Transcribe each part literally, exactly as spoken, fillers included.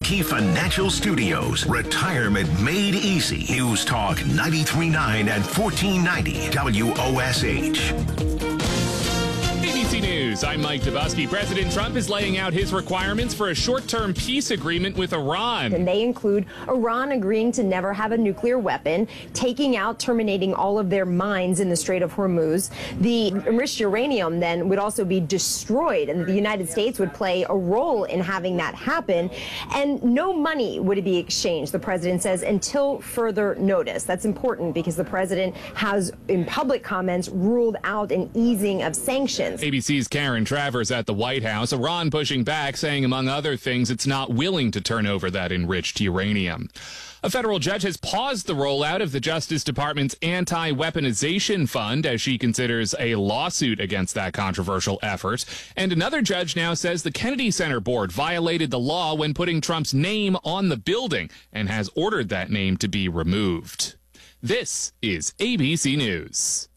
Key Financial Studios. Retirement made easy. News Talk ninety-three point nine and fourteen ninety W O S H. A B C News, I'm Mike Dubusky. President Trump is laying out his requirements for a short-term peace agreement with Iran. And they include Iran agreeing to never have a nuclear weapon, taking out, terminating all of their mines in the Strait of Hormuz. The enriched uranium then would also be destroyed, and the United States would play a role in having that happen. And no money would be exchanged, the president says, until further notice. That's important because the president has, in public comments, ruled out an easing of sanctions. A B C's Karen Travers at the White House. Iran pushing back, saying, among other things, it's not willing to turn over that enriched uranium. A federal judge has paused the rollout of the Justice Department's anti-weaponization fund as she considers a lawsuit against that controversial effort. And another judge now says the Kennedy Center Board violated the law when putting Trump's name on the building and has ordered that name to be removed. This is A B C News.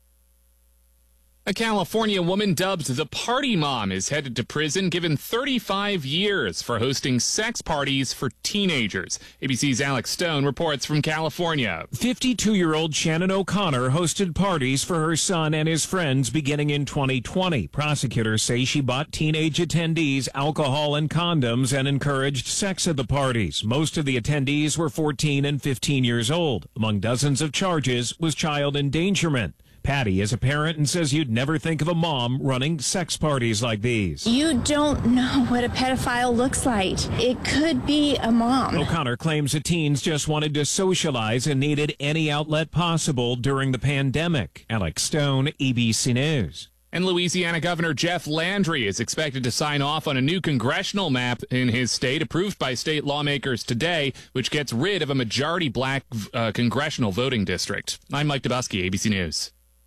A California woman dubbed the Party Mom is headed to prison, given thirty-five years for hosting sex parties for teenagers. A B C's Alex Stone reports from California. fifty-two-year-old Shannon O'Connor hosted parties for her son and his friends beginning in twenty twenty. Prosecutors say she bought teenage attendees alcohol and condoms and encouraged sex at the parties. Most of the attendees were fourteen and fifteen years old. Among dozens of charges was child endangerment. Patty is a parent and says you'd never think of a mom running sex parties like these. You don't know what a pedophile looks like. It could be a mom. O'Connor claims the teens just wanted to socialize and needed any outlet possible during the pandemic. Alex Stone, A B C News. And Louisiana Governor Jeff Landry is expected to sign off on a new congressional map in his state, approved by state lawmakers today, which gets rid of a majority black uh, congressional voting district. I'm Mike Dubusky, A B C News.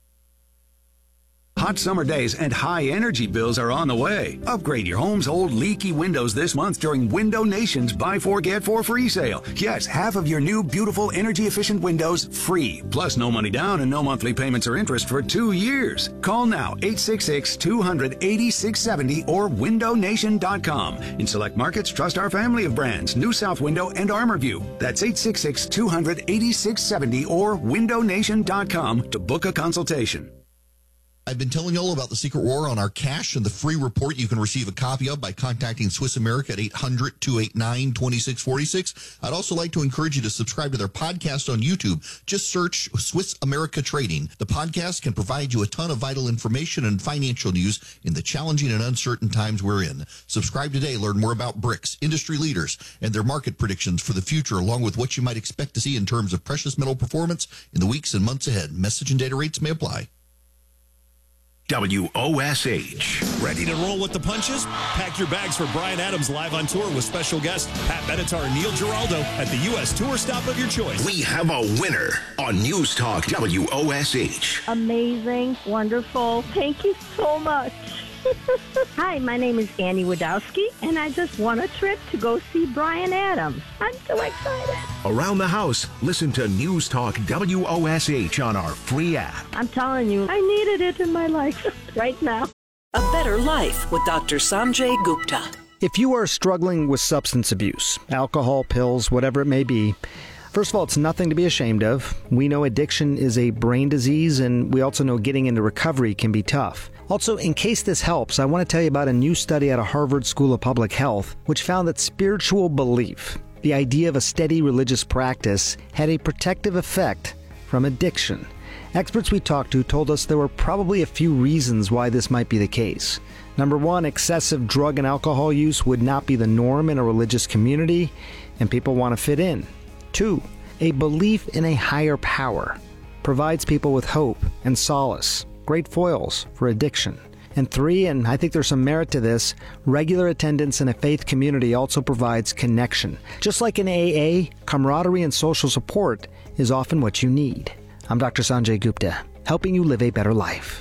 Hot summer days and high energy bills are on the way. Upgrade your home's old leaky windows this month during Window Nation's Buy Four Get Four free sale. Yes, half of your new beautiful energy efficient windows free. Plus no money down and no monthly payments or interest for two years. Call now eight six six, two hundred, eighty-six seventy or window nation dot com. In select markets, trust our family of brands, New South Window and ArmorView. That's eight six six, two hundred, eighty-six seventy or window nation dot com to book a consultation. I've been telling you all about the Secret War on our cash and the free report you can receive a copy of by contacting Swiss America at eight hundred, two eight nine, two six four six. I'd also like to encourage you to subscribe to their podcast on YouTube. Just search Swiss America Trading. The podcast can provide you a ton of vital information and financial news in the challenging and uncertain times we're in. Subscribe today. Learn more about BRICS, industry leaders, and their market predictions for the future, along with what you might expect to see in terms of precious metal performance in the weeks and months ahead. Message and data rates may apply. W O S H. Ready to roll with the punches? Pack your bags for Bryan Adams live on tour with special guests Pat Benatar and Neil Giraldo at the U S tour stop of your choice. We have a winner on News Talk W O S H. Amazing, wonderful. Thank you so much. Hi, my name is Annie Wadowski, and I just won a trip to go see Bryan Adams. I'm so excited. Around the house, listen to News Talk W O S H on our free app. I'm telling you, I needed it in my life right now. A Better Life with Doctor Sanjay Gupta. If you are struggling with substance abuse, alcohol, pills, whatever it may be, first of all, it's nothing to be ashamed of. We know addiction is a brain disease, and we also know getting into recovery can be tough. Also, in case this helps, I want to tell you about a new study out of Harvard School of Public Health, which found that spiritual belief, the idea of a steady religious practice, had a protective effect from addiction. Experts we talked to told us there were probably a few reasons why this might be the case. Number one, excessive drug and alcohol use would not be the norm in a religious community, and people want to fit in. Two, a belief in a higher power provides people with hope and solace, great foils for addiction. And three, and I think there's some merit to this, regular attendance in a faith community also provides connection. Just like in A A, camaraderie and social support is often what you need. I'm Doctor Sanjay Gupta, helping you live a better life.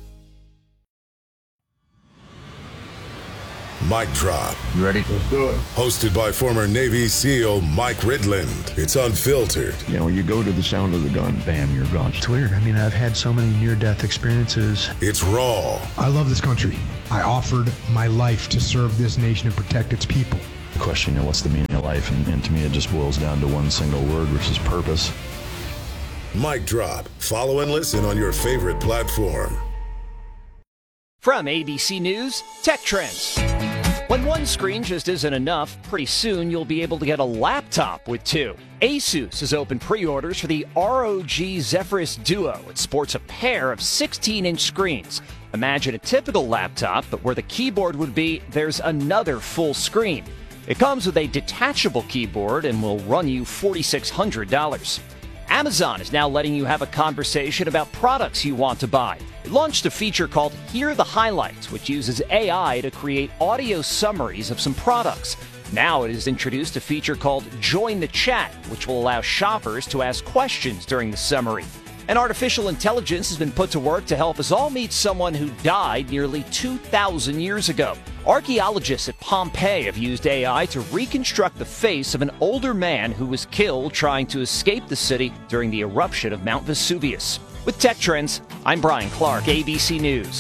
Mic Drop. You ready? Let's do it. Hosted by former Navy SEAL Mike Ridland. It's unfiltered. You know, you go to the sound of the gun, bam, you're gone. It's weird. I mean, I've had so many near-death experiences. It's raw. I love this country. I offered my life to serve this nation and protect its people. question, you know, what's the meaning of life? And, and to me, it just boils down to one single word, which is purpose. Mic drop. Follow and listen on your favorite platform. From A B C News, Tech Trends. When one screen just isn't enough, pretty soon you'll be able to get a laptop with two. Asus has opened pre-orders for the R O G Zephyrus Duo. It sports a pair of sixteen-inch screens. Imagine a typical laptop, but where the keyboard would be, there's another full screen. It comes with a detachable keyboard and will run you four thousand six hundred dollars. Amazon is now letting you have a conversation about products you want to buy. It launched a feature called Hear the Highlights, which uses A I to create audio summaries of some products. Now it has introduced a feature called Join the Chat, which will allow shoppers to ask questions during the summary. And artificial intelligence has been put to work to help us all meet someone who died nearly two thousand years ago. Archaeologists at Pompeii have used A I to reconstruct the face of an older man who was killed trying to escape the city during the eruption of Mount Vesuvius. With Tech Trends, I'm Brian Clark, A B C News.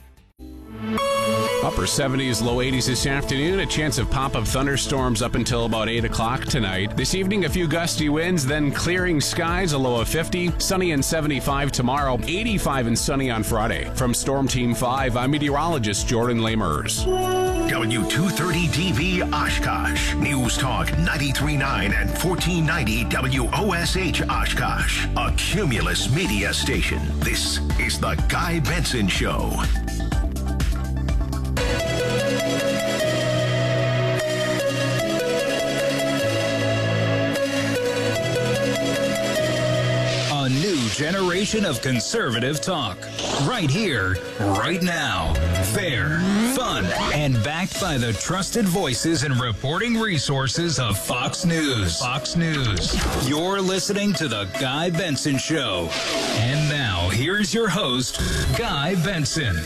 Upper seventies, low eighties this afternoon. A chance of pop-up thunderstorms up until about eight o'clock tonight. This evening, a few gusty winds, then clearing skies, a low of fifty. Sunny and seventy-five tomorrow. eighty-five and sunny on Friday. From Storm Team five, I'm meteorologist Jordan Lamers. W two thirty D V Oshkosh. News Talk ninety-three point nine and fourteen ninety W O S H Oshkosh. A Cumulus media station. This is the Guy Benson Show. A new generation of conservative talk. Right here, right now. Fair, fun, and backed by the trusted voices and reporting resources of Fox News. Fox News. You're listening to The Guy Benson Show. And now, here's your host, Guy Benson.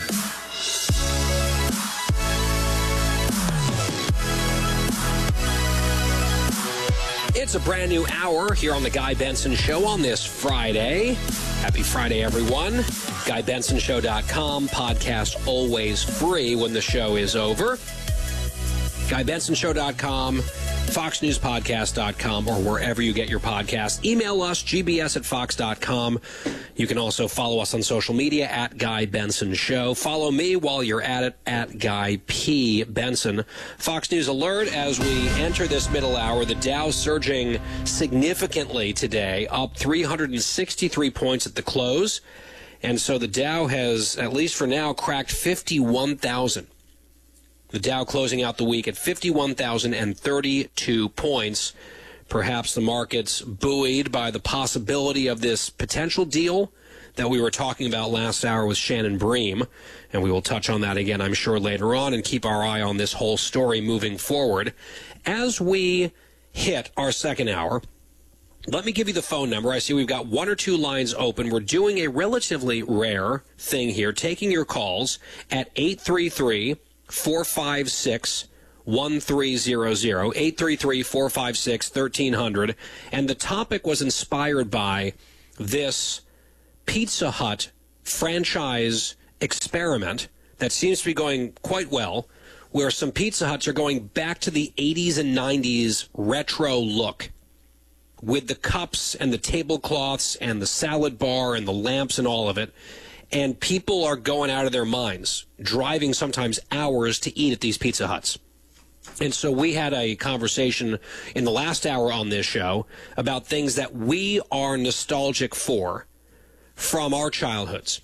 It's a brand new hour here on the Guy Benson Show on this Friday. Happy Friday, everyone. Guy Benson Show dot com. Podcast always free when the show is over. Guy Benson Show dot com, Fox News Podcast dot com, or wherever you get your podcasts. Email us, G B S at Fox dot com. You can also follow us on social media at Guy Benson Show. Follow me while you're at it at Guy P. Benson. Fox News alert as we enter this middle hour. The Dow surging significantly today, up three hundred sixty-three points at the close. And so the Dow has, at least for now, cracked fifty-one thousand. The Dow closing out the week at fifty-one thousand thirty-two points. Perhaps the market's buoyed by the possibility of this potential deal that we were talking about last hour with Shannon Bream. And we will touch on that again, I'm sure, later on and keep our eye on this whole story moving forward. As we hit our second hour, let me give you the phone number. I see we've got one or two lines open. We're doing a relatively rare thing here, taking your calls at eight three three, four five six, one three zero zero, eight three three, four five six, one three zero zero. And the topic was inspired by this Pizza Hut franchise experiment that seems to be going quite well, where some Pizza Huts are going back to the eighties and nineties retro look with the cups and the tablecloths and the salad bar and the lamps and all of it. And people are going out of their minds, driving sometimes hours to eat at these Pizza Huts. And so we had a conversation in the last hour on this show about things that we are nostalgic for from our childhoods.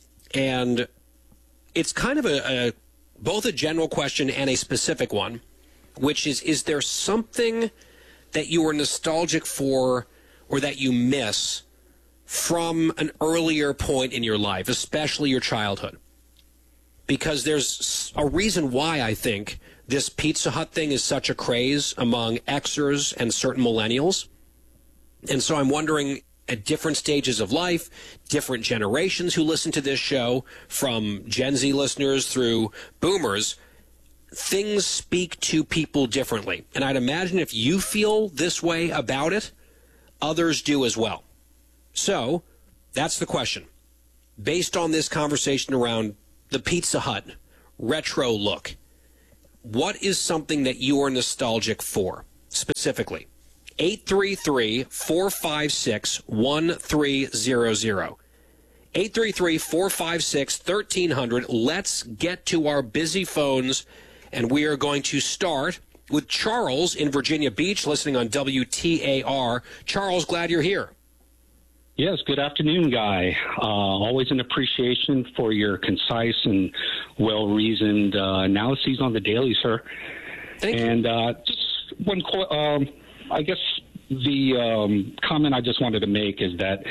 And it's kind of a, a both a general question and a specific one, which is, is there something that you are nostalgic for or that you miss from an earlier point in your life, especially your childhood? Because there's a reason why I think this Pizza Hut thing is such a craze among Xers and certain millennials. And so I'm wondering, at different stages of life, different generations who listen to this show, from Gen Z listeners through boomers, things speak to people differently. And I'd imagine if you feel this way about it, others do as well. So that's the question. Based on this conversation around the Pizza Hut retro look, what is something that you are nostalgic for, specifically? eight three three, four five six, one three zero zero. eight three three, four five six, one three zero zero. Let's get to our busy phones, and we are going to start with Charles in Virginia Beach, listening on W T A R. Charles, glad you're here. Yes, good afternoon, Guy. Uh, always an appreciation for your concise and well-reasoned uh, analyses on the daily, sir. Thank and you. Uh, just one, qu- um, I guess the um, comment I just wanted to make is that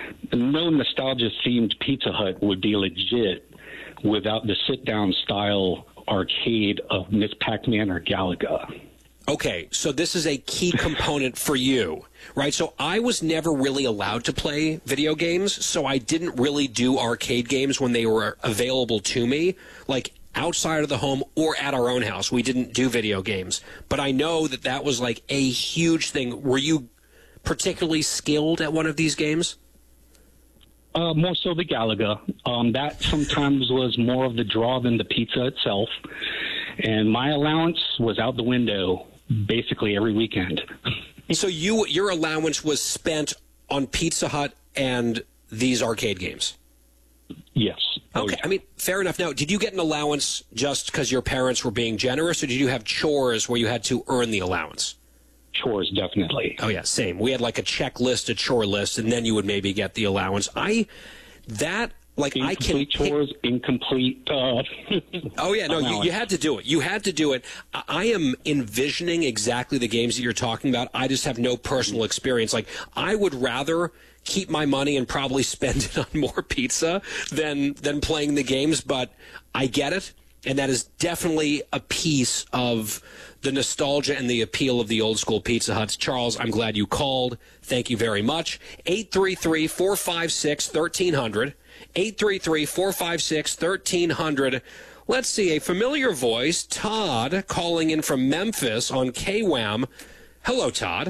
no nostalgia-themed Pizza Hut would be legit without the sit-down style arcade of Miss Pac-Man or Galaga. Okay, so this is a key component for you, right? So I was never really allowed to play video games, so I didn't really do arcade games when they were available to me, like outside of the home or at our own house. We didn't do video games, but I know that that was like a huge thing. Were you particularly skilled at one of these games? Uh, more so the Galaga. Um, that sometimes was more of the draw than the pizza itself. And my allowance was out the window basically every weekend. So you your allowance was spent on Pizza Hut and these arcade games? Yes. Okay, oh, yeah. I mean, fair enough. Now, did you get an allowance just because your parents were being generous, or did you have chores where you had to earn the allowance? Chores, definitely. Oh, yeah, same. We had like a checklist, a chore list, and then you would maybe get the allowance. I, that, like, incomplete I can... chores, incomplete... Uh, oh, yeah, no, you, you had to do it. You had to do it. I, I am envisioning exactly the games that you're talking about. I just have no personal experience. Like, I would rather keep my money and probably spend it on more pizza than than playing the games, but I get it. And that is definitely a piece of the nostalgia and the appeal of the old school Pizza Huts. Charles, I'm glad you called. Thank you very much. eight three three, four five six, one three zero zero. eight three three, four five six, one three zero zero. Let's see, a familiar voice, Todd, calling in from Memphis on K W A M. Hello, Todd.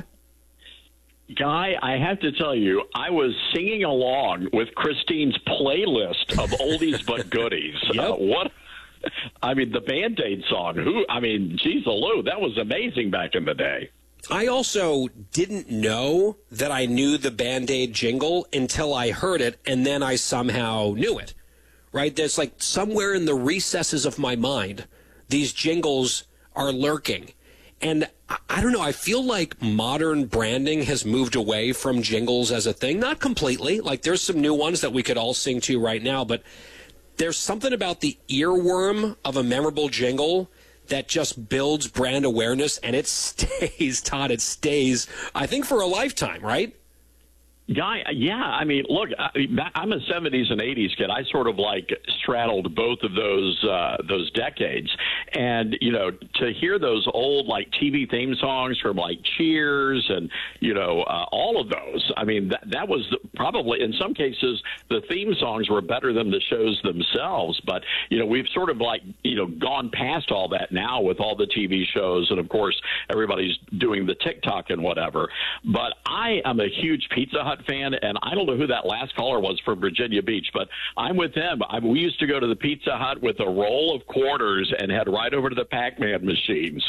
Guy, I have to tell you, I was singing along with Christine's playlist of oldies but goodies. Yep. Uh, what? I mean, the Band-Aid song. Who? I mean, geez, Lou, that was amazing back in the day. I also didn't know that I knew the Band-Aid jingle until I heard it, and then I somehow knew it. Right? There's like somewhere in the recesses of my mind, these jingles are lurking. And I don't know, I feel like modern branding has moved away from jingles as a thing. Not completely. Like, there's some new ones that we could all sing to right now, but there's something about the earworm of a memorable jingle that just builds brand awareness, and it stays, Todd, it stays, I think, for a lifetime, right? Guy, yeah, I mean, look, I, I'm a seventies and eighties kid. I sort of like straddled both of those uh, those decades, and you know, to hear those old like T V theme songs from like Cheers and you know uh, all of those. I mean, that that was probably in some cases the theme songs were better than the shows themselves. But you know, we've sort of like you know gone past all that now with all the T V shows, and of course everybody's doing the TikTok and whatever. But I am a huge Pizza Hut fan, and I don't know who that last caller was from Virginia Beach, but I'm with him. I, we used to go to the Pizza Hut with a roll of quarters and head right over to the Pac-Man machines.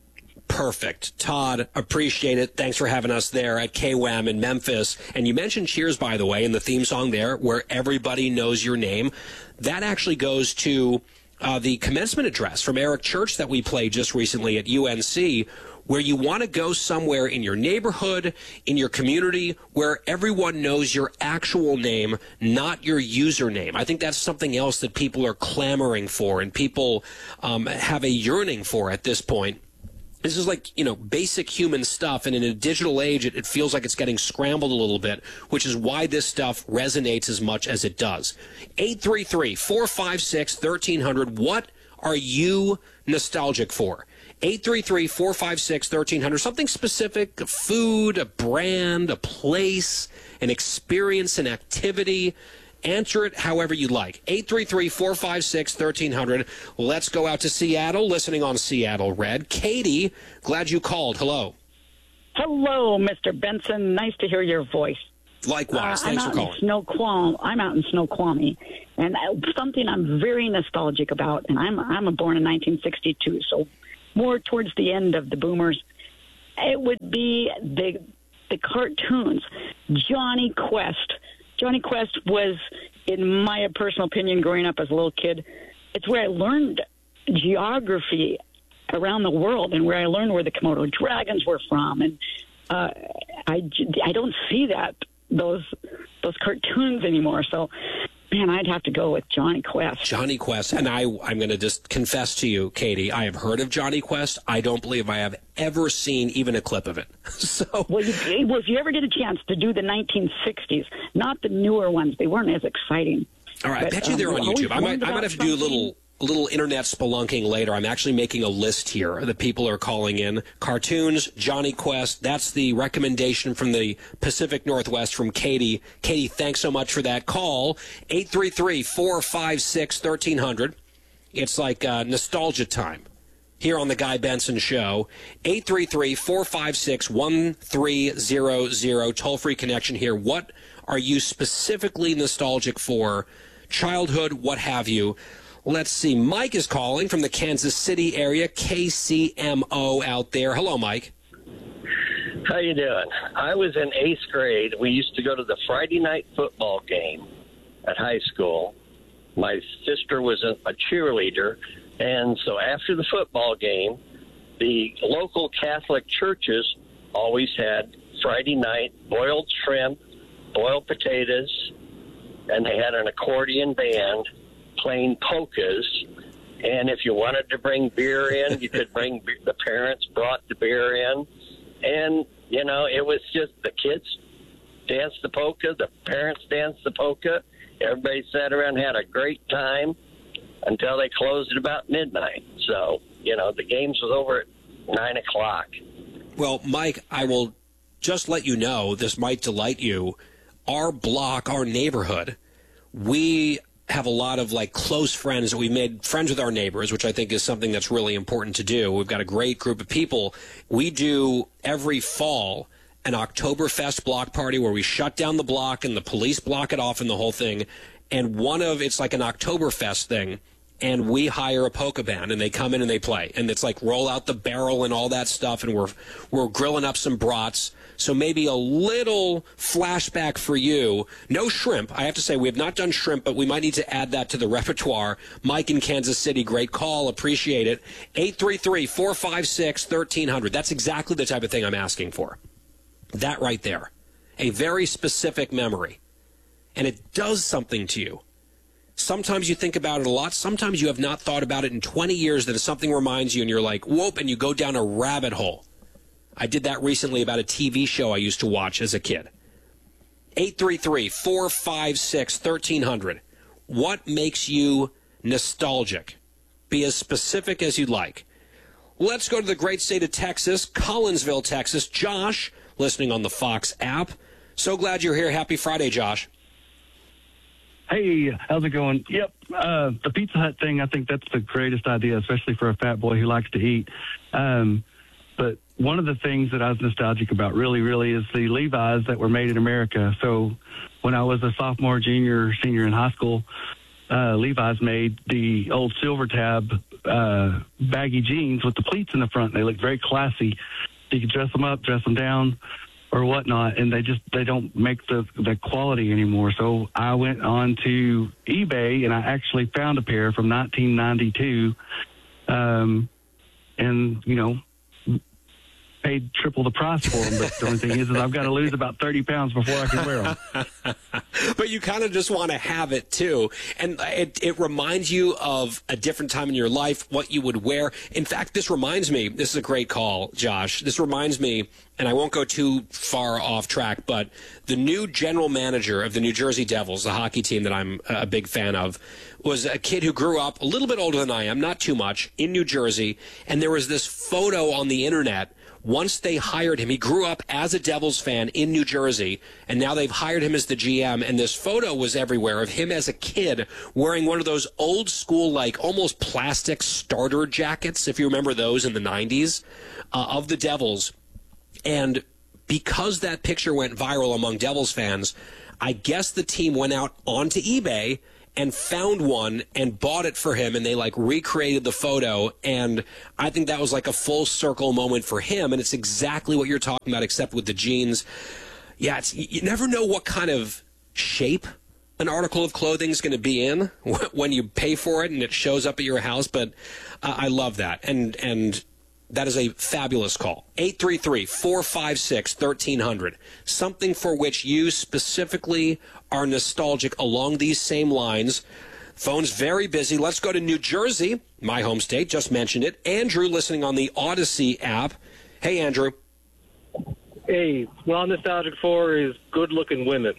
Perfect. Todd, appreciate it. Thanks for having us there at K W A M in Memphis. And you mentioned Cheers, by the way, in the theme song there, where everybody knows your name. That actually goes to uh, the commencement address from Eric Church that we played just recently at U N C, where you want to go somewhere in your neighborhood, in your community, where everyone knows your actual name, not your username. I think that's something else that people are clamoring for and people um, have a yearning for at this point. This is like, you know, basic human stuff, and in a digital age, it, it feels like it's getting scrambled a little bit, which is why this stuff resonates as much as it does. eight three three, four five six, one three zero zero. What are you nostalgic for? eight three three, four five six, one three zero zero. Something specific, a food, a brand, a place, an experience, an activity. Answer it however you like. eight three three, four five six, one three zero zero. Let's go out to Seattle, listening on Seattle Red. Katie, glad you called. Hello. Hello, Mister Benson. Nice to hear your voice. Likewise. Uh, Thanks I'm for out calling. In Snoqualmie. I'm out in Snoqualmie, and uh, something I'm very nostalgic about. And I'm I'm born in nineteen sixty-two, so more towards the end of the boomers. It would be the the cartoons. Johnny Quest. Johnny Quest was, in my personal opinion, growing up as a little kid, it's where I learned geography around the world, and where I learned where the Komodo dragons were from. And uh, I, I don't see that those those cartoons anymore. So, man, I'd have to go with Johnny Quest. Johnny Quest. And I, I'm going to just confess to you, Katie, I have heard of Johnny Quest. I don't believe I have ever seen even a clip of it. So, well, you, well, if you ever get a chance to do the nineteen sixties, not the newer ones, they weren't as exciting. All right, but, I bet you they're um, on YouTube. I might, I might have to do a little... A little internet spelunking later. I'm actually making a list here that people are calling in. Cartoons, Johnny Quest. That's the recommendation from the Pacific Northwest from Katie. Katie, thanks so much for that call. eight three three, four five six, one three zero zero. It's like uh, nostalgia time here on the Guy Benson Show. eight three three, four five six, one three zero zero. Toll-free connection here. What are you specifically nostalgic for? Childhood, what have you? Let's see. Mike is calling from the Kansas City area, K C M O out there. Hello, Mike. How you doing? I was in eighth grade. We used to go to the Friday night football game at high school. My sister was a, a cheerleader, and so after the football game, the local Catholic churches always had Friday night boiled shrimp, boiled potatoes, and they had an accordion band playing polkas. And if you wanted to bring beer in, you could bring beer. The parents brought the beer in. And, you know, it was just the kids danced the polka, the parents danced the polka. Everybody sat around and had a great time until they closed at about midnight. So, you know, the games was over at nine o'clock. Well, Mike, I will just let you know, this might delight you. Our block, our neighborhood, we have a lot of like close friends. We made friends with our neighbors, which I think is something that's really important to do. We've got a great group of people. We do every fall an Oktoberfest block party where we shut down the block and the police block it off and the whole thing. And one of it's like an Oktoberfest thing. And we hire a polka band, and they come in and they play. And it's like roll out the barrel and all that stuff, and we're we're grilling up some brats. So maybe a little flashback for you. No shrimp. I have to say, we have not done shrimp, but we might need to add that to the repertoire. Mike in Kansas City, great call. Appreciate it. eight three three, four five six, one three zero zero. That's exactly the type of thing I'm asking for. That right there. A very specific memory. And it does something to you. Sometimes you think about it a lot. Sometimes you have not thought about it in twenty years that if something reminds you and you're like, whoop, and you go down a rabbit hole. I did that recently about a T V show I used to watch as a kid. eight three three, four five six, one three zero zero. What makes you nostalgic? Be as specific as you'd like. Let's go to the great state of Texas, Collinsville, Texas. Josh, listening on the Fox app. So glad you're here. Happy Friday, Josh. Hey, how's it going? Yep, uh, the Pizza Hut thing, I think that's the greatest idea, especially for a fat boy who likes to eat. Um, but one of the things that I was nostalgic about really, really is the Levi's that were made in America. So when I was a sophomore, junior, senior in high school, uh, Levi's made the old silver tab uh, baggy jeans with the pleats in the front. They look very classy. You could dress them up, dress them down, or whatnot, and they just they don't make the the quality anymore. So I went on to eBay and I actually found a pair from nineteen ninety-two, um, and you know, paid triple the price for them. But the only thing is, is I've got to lose about thirty pounds before I can wear them. But you kind of just want to have it too, and it it reminds you of a different time in your life, what you would wear. In fact, this reminds me. This is a great call, Josh. This reminds me. And I won't go too far off track, but the new general manager of the New Jersey Devils, the hockey team that I'm a big fan of, was a kid who grew up a little bit older than I am, not too much, in New Jersey. And there was this photo on the internet. Once they hired him, he grew up as a Devils fan in New Jersey, and now they've hired him as the G M. And this photo was everywhere of him as a kid wearing one of those old school, like almost plastic starter jackets, if you remember those in the nineties, uh, of the Devils. And because that picture went viral among Devils fans, I guess the team went out onto eBay and found one and bought it for him, and they like recreated the photo. And I think that was like a full circle moment for him, and it's exactly what you're talking about, except with the jeans. Yeah, it's, you never know what kind of shape an article of clothing is going to be in when you pay for it and it shows up at your house. But uh, I love that, and and that is a fabulous call. eight three three, four five six, one three zero zero. Something for which you specifically are nostalgic along these same lines. Phone's very busy. Let's go to New Jersey, my home state. Just mentioned it. Andrew, listening on the Odyssey app. Hey, Andrew. Hey, what I'm nostalgic for is good-looking women.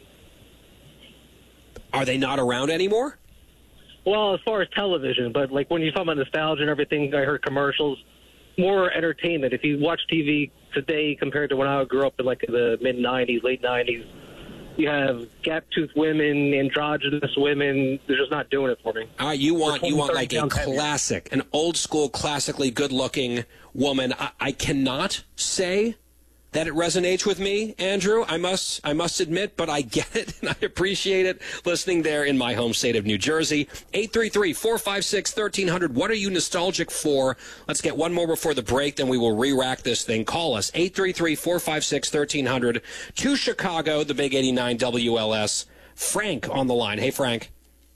Are they not around anymore? Well, as far as television, but like when you talk about nostalgia and everything, I heard commercials. More entertainment. If you watch T V today compared to when I grew up in like the mid nineties, late nineties, you have gap-toothed women, androgynous women. They're just not doing it for me. All right, you want you want like a classic, an old school, classically good-looking woman. I, I cannot say that it resonates with me, Andrew. I must I must admit, but I get it and I appreciate it. Listening there in my home state of New Jersey. eight three three, four five six, one three zero zero. What are you nostalgic for? Let's get one more before the break, then we will re-rack this thing. Call us, eight three three, four five six, one three zero zero. To Chicago, the Big eighty-nine W L S. Frank on the line. Hey, Frank.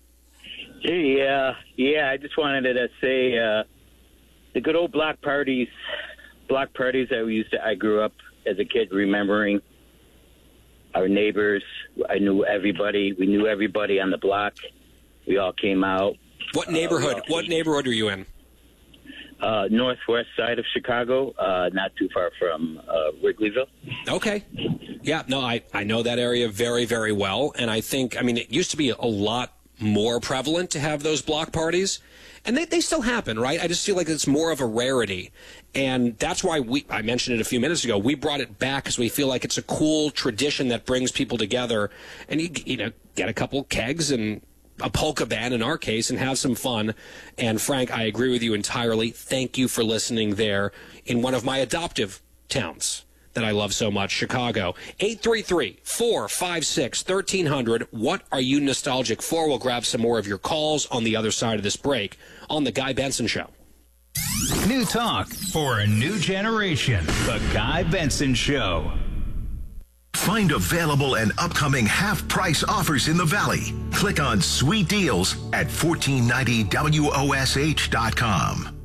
Hey, uh, yeah, I just wanted to say uh, the good old block parties, block parties that we used to, I grew up as a kid remembering our neighbors. I knew everybody. We knew everybody on the block. We all came out. What neighborhood? Uh, what neighborhood are you in? Uh, northwest side of Chicago, uh, not too far from uh, Wrigleyville. Okay. Yeah, no, I, I know that area very, very well. And I think, I mean, it used to be a lot more prevalent to have those block parties. And they, they still happen, right? I just feel like it's more of a rarity. And that's why we, I mentioned it a few minutes ago, we brought it back because we feel like it's a cool tradition that brings people together. And you, you know, get a couple kegs and a polka band in our case and have some fun. And Frank, I agree with you entirely. Thank you for listening there in one of my adoptive towns that I love so much, Chicago. eight three three, four five six, one three zero zero. What are you nostalgic for? We'll grab some more of your calls on the other side of this break on The Guy Benson Show. New talk for a new generation. The Guy Benson Show. Find available and upcoming half-price offers in the Valley. Click on Sweet Deals at fourteen ninety W O S H dot com.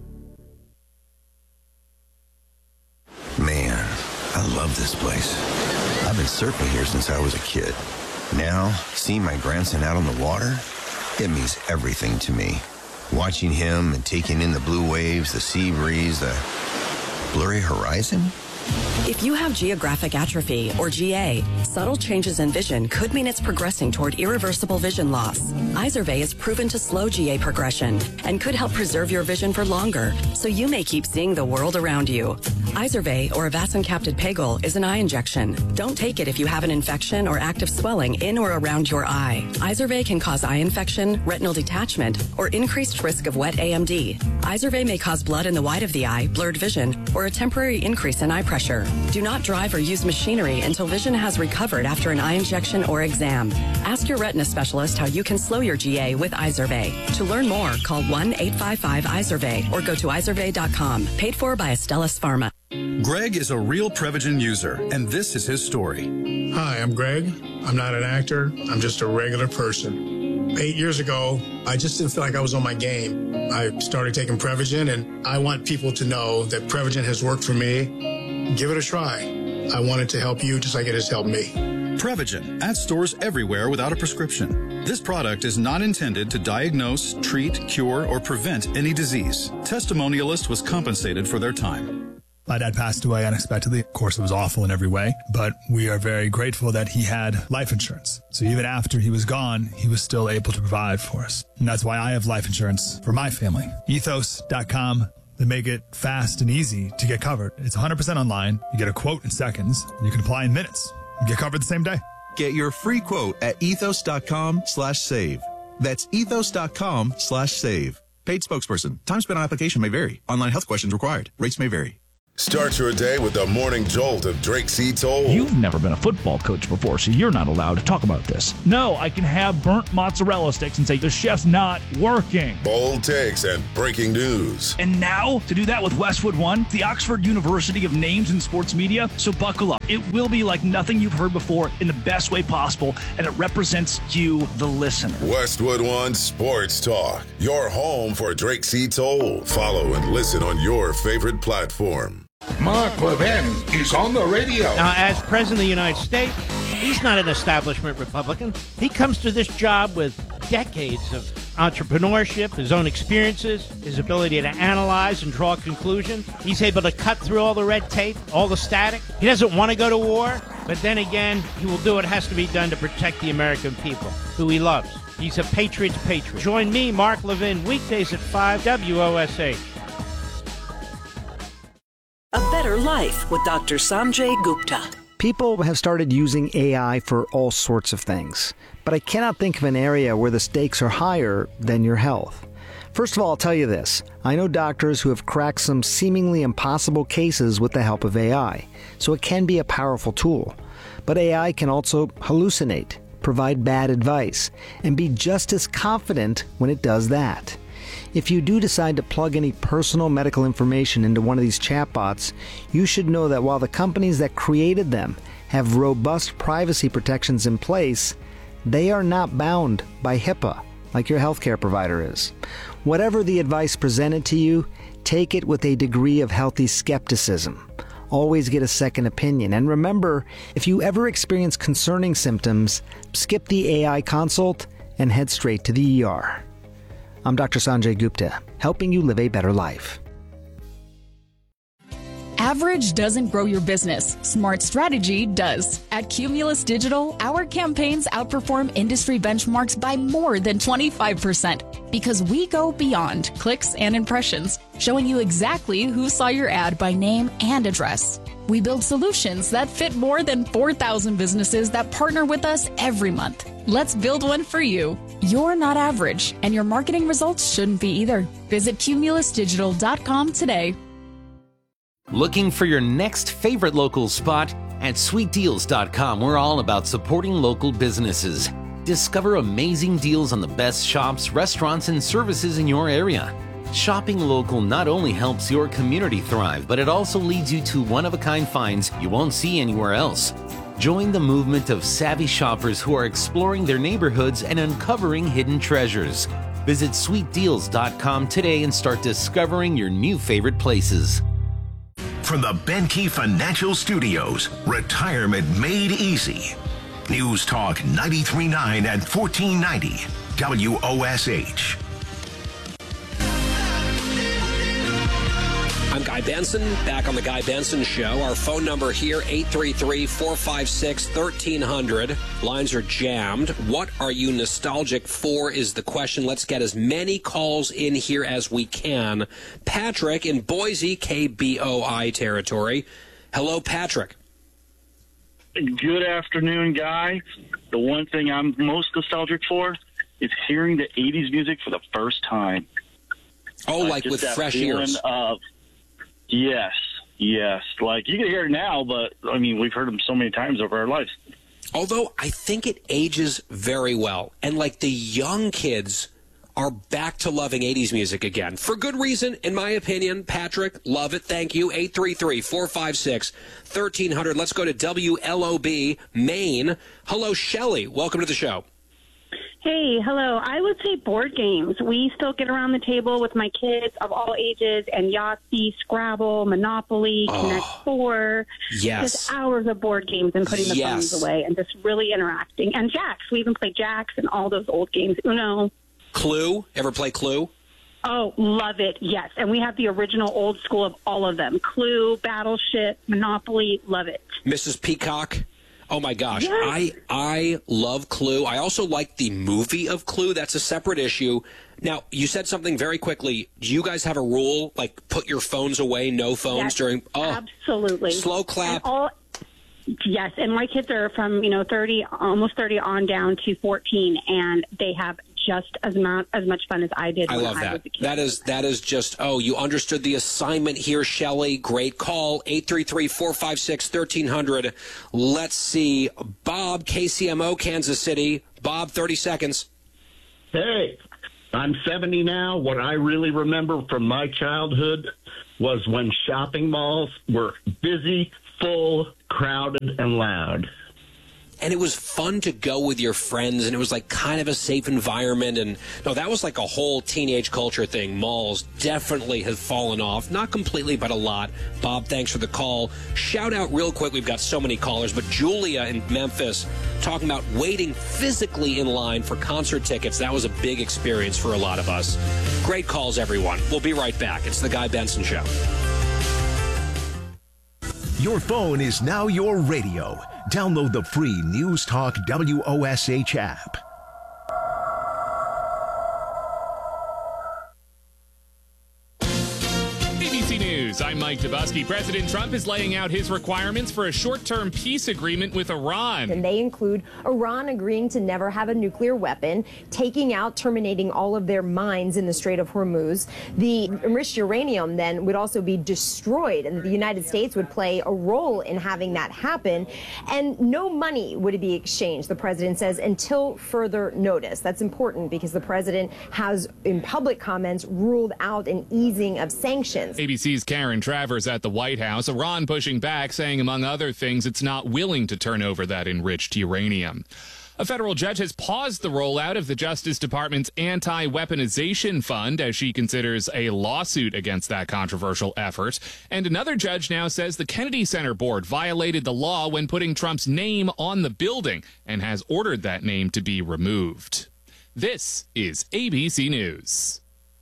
Man, I love this place. I've been surfing here since I was a kid. Now, seeing my grandson out on the water, it means everything to me. Watching him and taking in the blue waves, the sea breeze, the blurry horizon. If you have geographic atrophy, or G A, subtle changes in vision could mean it's progressing toward irreversible vision loss. Izervay is proven to slow G A progression and could help preserve your vision for longer, so you may keep seeing the world around you. Izervay, or avacincaptad pegol, is an eye injection. Don't take it if you have an infection or active swelling in or around your eye. Izervay can cause eye infection, retinal detachment, or increased risk of wet A M D. Izervay may cause blood in the white of the eye, blurred vision, or a temporary increase in eye pressure. Do not drive or use machinery until vision has recovered after an eye injection or exam. Ask your retina specialist how you can slow your G A with Izervay. To learn more, call one eight five five Izervay or go to izervay dot com. Paid for by Astellas Pharma. Greg is a real Prevagen user, and this is his story. Hi, I'm Greg. I'm not an actor. I'm just a regular person. Eight years ago, I just didn't feel like I was on my game. I started taking Prevagen, and I want people to know that Prevagen has worked for me. Give it a try. I wanted to help you just like it has helped me. Prevagen, at stores everywhere without a prescription. This product is not intended to diagnose, treat, cure, or prevent any disease. Testimonialist was compensated for their time. My dad passed away unexpectedly. Of course, it was awful in every way, but we are very grateful that he had life insurance. So even after he was gone, he was still able to provide for us. And that's why I have life insurance for my family. ethos dot com. They make it fast and easy to get covered. It's one hundred percent online. You get a quote in seconds. And you can apply in minutes. You get covered the same day. Get your free quote at ethos dot com slash save. That's ethos dot com slash save. Paid spokesperson. Time spent on application may vary. Online health questions required. Rates may vary. Start your day with the morning jolt of Drake C. Toll. You've never been a football coach before, so you're not allowed to talk about this. No, I can have burnt mozzarella sticks and say the chef's not working. Bold takes and breaking news. And now, to do that with Westwood One, the Oxford University of Names in Sports Media, so buckle up. It will be like nothing you've heard before in the best way possible, and it represents you, the listener. Westwood One Sports Talk, your home for Drake C. Toll. Follow and listen on your favorite platform. Mark Levin is on the radio. Now, as President of the United States, he's not an establishment Republican. He comes to this job with decades of entrepreneurship, his own experiences, his ability to analyze and draw a conclusion. He's able to cut through all the red tape, all the static. He doesn't want to go to war, but then again, he will do what has to be done to protect the American people, who he loves. He's a patriot's patriot. Join me, Mark Levin, weekdays at five, W O S H. A Better Life with Doctor Sanjay Gupta. People have started using A I for all sorts of things, but I cannot think of an area where the stakes are higher than your health. First of all, I'll tell you this. I know doctors who have cracked some seemingly impossible cases with the help of A I, so it can be a powerful tool. But A I can also hallucinate, provide bad advice, and be just as confident when it does that. If you do decide to plug any personal medical information into one of these chatbots, you should know that while the companies that created them have robust privacy protections in place, they are not bound by HIPAA like your healthcare provider is. Whatever the advice presented to you, take it with a degree of healthy skepticism. Always get a second opinion. And remember, if you ever experience concerning symptoms, skip the A I consult and head straight to the E R. I'm Doctor Sanjay Gupta, helping you live a better life. Average doesn't grow your business. Smart strategy does. At Cumulus Digital, our campaigns outperform industry benchmarks by more than twenty-five percent because we go beyond clicks and impressions, showing you exactly who saw your ad by name and address. We build solutions that fit more than four thousand businesses that partner with us every month. Let's build one for you. You're not average, and your marketing results shouldn't be either. Visit cumulus digital dot com today. Looking for your next favorite local spot? At sweet deals dot com, we're all about supporting local businesses. Discover amazing deals on the best shops, restaurants, and services in your area. Shopping local not only helps your community thrive, but it also leads you to one-of-a-kind finds you won't see anywhere else. Join the movement of savvy shoppers who are exploring their neighborhoods and uncovering hidden treasures. Visit sweet deals dot com today and start discovering your new favorite places. From the Benke Financial Studios, retirement made easy. News Talk ninety-three point nine and fourteen ninety W O S H. I'm Guy Benson, back on the Guy Benson Show. Our phone number here, eight three three, four five six, one three zero zero. Lines are jammed. What are you nostalgic for is the question. Let's get as many calls in here as we can. Patrick in Boise, K B O I territory. Hello, Patrick. Good afternoon, Guy. The one thing I'm most nostalgic for is hearing the eighties music for the first time. Oh, like uh, with that fresh feeling ears. Of, yes, yes. Like, you can hear it now, but, I mean, we've heard them so many times over our lives. Although I think it ages very well. And, like, the young kids are back to loving eighties music again. For good reason, in my opinion. Patrick, love it. Thank you. eight three three, four five six, one three zero zero. Let's go to W L O B, Maine. Hello, Shelley. Welcome to the show. Hey, hello. I would say board games. We still get around the table with my kids of all ages and Yahtzee, Scrabble, Monopoly, Oh. Connect Four. Yes. Just hours of board games and putting the Yes. phones away and just really interacting. And Jacks. We even play Jacks and all those old games. Uno. Clue? Ever play Clue? Oh, love it. Yes. And we have the original old school of all of them. Clue, Battleship, Monopoly. Love it. Missus Peacock? Oh, my gosh. Yes. I I love Clue. I also like the movie of Clue. That's a separate issue. Now, you said something very quickly. Do you guys have a rule, like put your phones away, no phones Yes, during... Oh, absolutely. Slow clap. And all, yes, and my kids are from, you know, thirty, almost thirty on down to fourteen, and they have just as much as much fun as I did I when love I that. was a kid. That is that is just, oh, you understood the assignment here, Shelley. Great call. eight three three, four five six, one three zero zero. Let's see. Bob, K C M O, Kansas City. Bob, thirty seconds. Hey, I'm seventy now. What I really remember from my childhood was when shopping malls were busy, full, crowded, and loud. And it was fun to go with your friends, and it was like kind of a safe environment. And no, that was like a whole teenage culture thing. Malls definitely have fallen off. Not completely, but a lot. Bob, thanks for the call. Shout out real quick. We've got so many callers, but Julia in Memphis talking about waiting physically in line for concert tickets. That was a big experience for a lot of us. Great calls, everyone. We'll be right back. It's the Guy Benson Show. Your phone is now your radio. Download the free News Talk W O S H app. A B C News, I'm Mike Dubusky. President Trump is laying out his requirements for a short-term peace agreement with Iran. And they include Iran agreeing to never have a nuclear weapon, taking out, terminating all of their mines in the Strait of Hormuz. The enriched uranium then would also be destroyed, and the United States would play a role in having that happen. And no money would be exchanged, the president says, until further notice. That's important because the president has, in public comments, ruled out an easing of sanctions. A B C's Karen Travers at the White House. Iran pushing back, saying, among other things, it's not willing to turn over that enriched uranium. A federal judge has paused the rollout of the Justice Department's anti-weaponization fund as she considers a lawsuit against that controversial effort. And another judge now says the Kennedy Center Board violated the law when putting Trump's name on the building and has ordered that name to be removed. This is A B C News.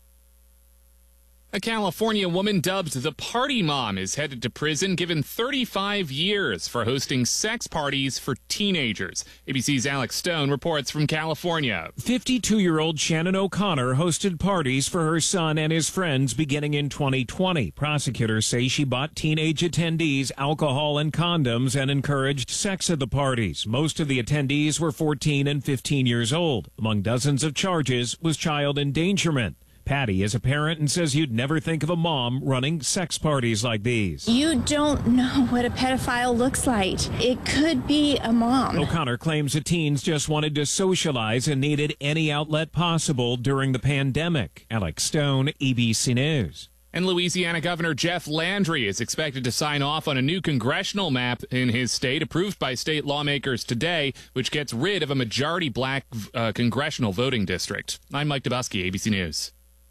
A California woman dubbed the Party Mom is headed to prison, given thirty-five years for hosting sex parties for teenagers. A B C's Alex Stone reports from California. fifty-two-year-old Shannon O'Connor hosted parties for her son and his friends beginning in twenty twenty. Prosecutors say she bought teenage attendees alcohol and condoms and encouraged sex at the parties. Most of the attendees were fourteen and fifteen years old. Among dozens of charges was child endangerment. Patty is a parent and says you'd never think of a mom running sex parties like these. You don't know what a pedophile looks like. It could be a mom. O'Connor claims the teens just wanted to socialize and needed any outlet possible during the pandemic. Alex Stone, A B C News. And Louisiana Governor Jeff Landry is expected to sign off on a new congressional map in his state, approved by state lawmakers today, which gets rid of a majority black uh, congressional voting district. I'm Mike Dubusky, A B C News.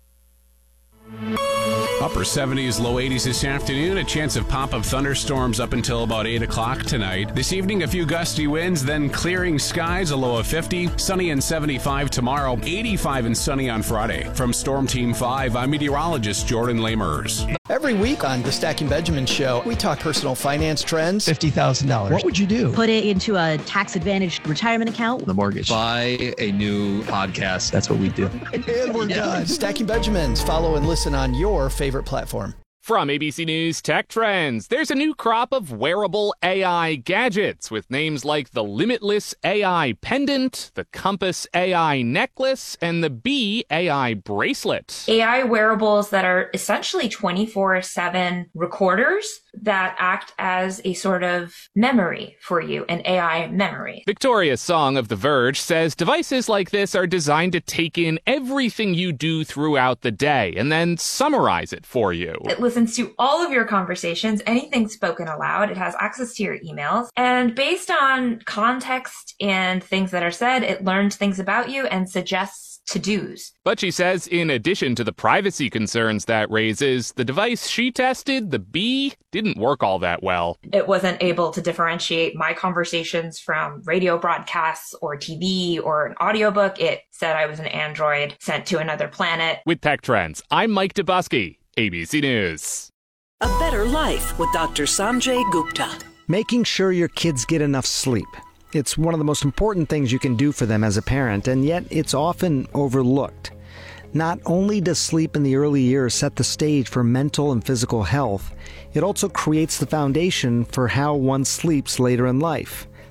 Upper seventies, low eighties this afternoon. A chance of pop-up thunderstorms up until about eight o'clock tonight. This evening, a few gusty winds, then clearing skies, a low of fifty. Sunny and seventy-five tomorrow, eighty-five and sunny on Friday. From Storm Team five, I'm meteorologist Jordan Lamers. Every week on the Stacking Benjamin Show, we talk personal finance trends. fifty thousand dollars. What would you do? Put it into a tax-advantaged retirement account. The mortgage. Buy a new podcast. That's what we do. And we're done. Stacking Benjamins. Follow and listen on your favorite platform. From A B C News Tech Trends, there's a new crop of wearable A I gadgets with names like the Limitless A I Pendant, the Compass A I Necklace, and the Bee A I Bracelet. A I wearables that are essentially twenty-four seven recorders that act as a sort of memory for you, an A I memory. Victoria Song of The Verge says devices like this are designed to take in everything you do throughout the day and then summarize it for you. It listens to all of your conversations, anything spoken aloud. It has access to your emails. And based on context and things that are said, it learns things about you and suggests to-dos. But she says in addition to the privacy concerns that raises, the device she tested, the Bee, didn't work all that well. It wasn't able to differentiate my conversations from radio broadcasts or T V or an audiobook. It said I was an android sent to another planet. With Tech Trends, I'm Mike Dubusky, A B C News. A Better Life with Doctor Sanjay Gupta. Making sure your kids get enough sleep. It's one of the most important things you can do for them as a parent, and yet it's often overlooked. Not only does sleep in the early years set the stage for mental and physical health, it also creates the foundation for how one sleeps later in life.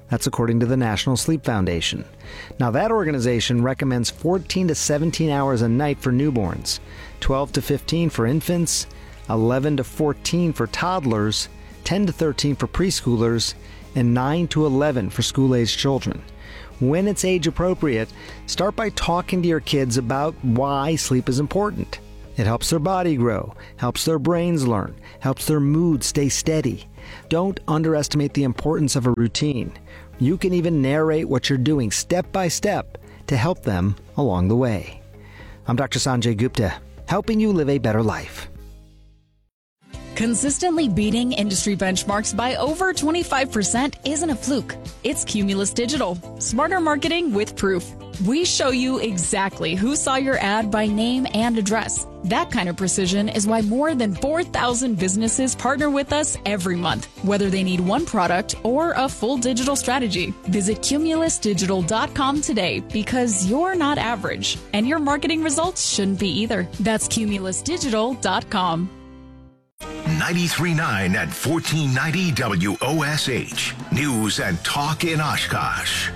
That's according to the National Sleep Foundation. Now, that organization recommends fourteen to seventeen hours a night for newborns, twelve to fifteen for infants, eleven to fourteen for toddlers, ten to thirteen for preschoolers, and nine to eleven for school-aged children. When it's age appropriate, start by talking to your kids about why sleep is important. It helps their body grow, helps their brains learn, helps their mood stay steady. Don't underestimate the importance of a routine. You can even narrate what you're doing step by step to help them along the way. I'm Doctor Sanjay Gupta, helping you live a better life. Consistently beating industry benchmarks by over twenty-five percent isn't a fluke. It's Cumulus Digital. Smarter marketing with proof. We show you exactly who saw your ad by name and address. That kind of precision is why more than four thousand businesses partner with us every month, whether they need one product or a full digital strategy. Visit Cumulus Digital dot com today because you're not average, and your marketing results shouldn't be either. That's Cumulus Digital dot com. ninety-three point nine at fourteen ninety W O S H. News and Talk in Oshkosh.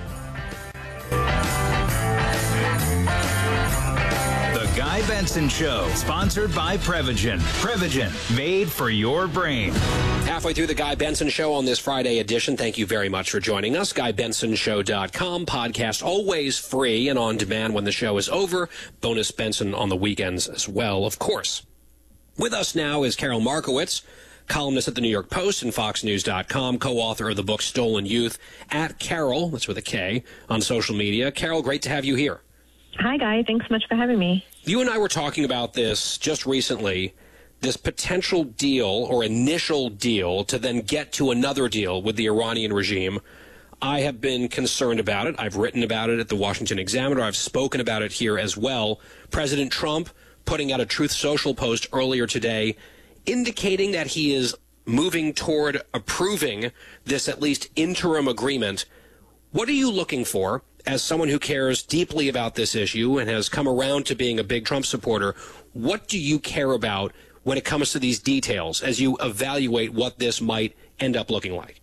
The Guy Benson Show, sponsored by Prevagen. Prevagen, made for your brain. Halfway through the Guy Benson Show on this Friday edition. Thank you very much for joining us. Guy Benson Show dot com. Podcast always free and on demand when the show is over. Bonus Benson on the weekends as well, of course. With us now is Carol Markowitz, columnist at the New York Post and Fox News dot com, co-author of the book Stolen Youth, at Carol, that's with a K, on social media. Carol, great to have you here. Hi, Guy. Thanks so much for having me. You and I were talking about this just recently, this potential deal or initial deal to then get to another deal with the Iranian regime. I have been concerned about it. I've written about it at the Washington Examiner. I've spoken about it here as well. President Trump putting out a Truth Social post earlier today indicating that he is moving toward approving this at least interim agreement. What are you looking for as someone who cares deeply about this issue and has come around to being a big Trump supporter? What do you care about when it comes to these details as you evaluate what this might end up looking like?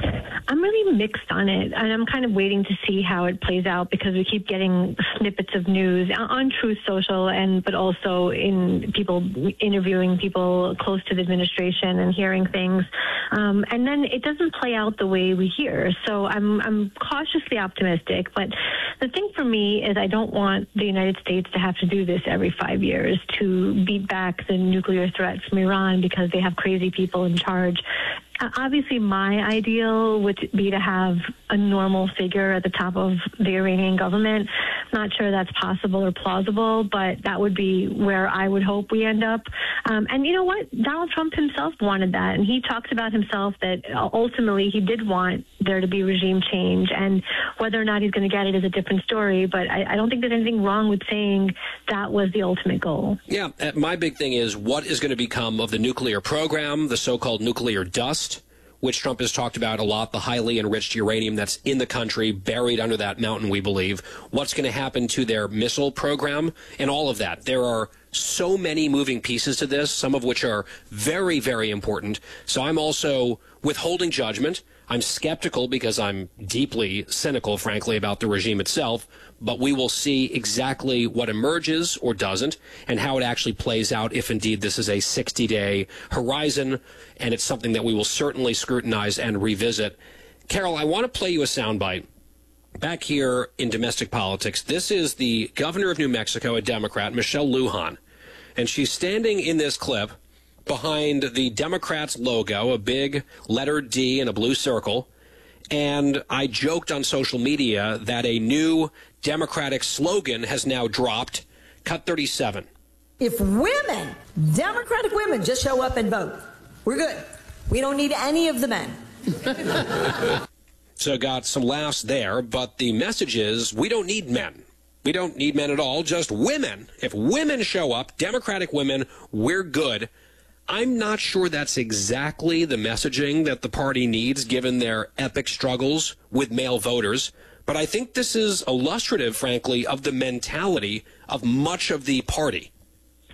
I'm really mixed on it, and I'm kind of waiting to see how it plays out because we keep getting snippets of news on Truth Social, and but also in people interviewing people close to the administration and hearing things, um, and then it doesn't play out the way we hear. So I'm I'm cautiously optimistic, but the thing for me is I don't want the United States to have to do this every five years to beat back the nuclear threat from Iran because they have crazy people in charge. Obviously, my ideal would be to have a normal figure at the top of the Iranian government. Not sure that's possible or plausible, but that would be where I would hope we end up. Um, and you know what? Donald Trump himself wanted that, and he talks about himself that ultimately he did want there to be regime change, and whether or not he's going to get it is a different story, but I, I don't think there's anything wrong with saying that was the ultimate goal. Yeah, my big thing is what is going to become of the nuclear program, the so-called nuclear dust, which Trump has talked about a lot, the highly enriched uranium that's in the country, buried under that mountain, we believe. What's going to happen to their missile program and all of that? There are so many moving pieces to this, some of which are very, very important. So I'm also withholding judgment. I'm skeptical because I'm deeply cynical, frankly, about the regime itself. But we will see exactly what emerges or doesn't and how it actually plays out if indeed this is a sixty-day horizon. And it's something that we will certainly scrutinize and revisit. Carol, I want to play you a soundbite. Back here in domestic politics, this is the governor of New Mexico, a Democrat, Michelle Lujan. And she's standing in this clip behind the Democrats' logo, a big letter D in a blue circle. And I joked on social media that a new Democratic slogan has now dropped, Cut thirty-seven. If women, Democratic women, just show up and vote, we're good. We don't need any of the men. So got some laughs there, but the message is we don't need men. We don't need men at all, just women. If women show up, Democratic women, we're good. I'm not sure that's exactly the messaging that the party needs, given their epic struggles with male voters. But I think this is illustrative, frankly, of the mentality of much of the party.